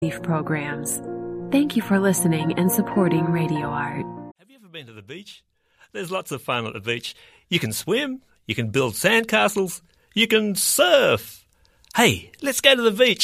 Relief programs. Thank you for listening and supporting Radio Art. Have you ever been to the beach? There's lots of fun at the beach. You can swim, you can build sandcastles, you can surf. Hey, let's go to the beach.